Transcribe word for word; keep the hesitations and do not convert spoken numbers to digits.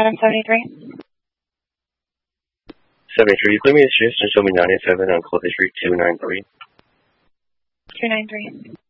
seven seventy-three. seventy-three, clear me the shift and show me ninety-seven on Clovis Street two nine three. two nine three.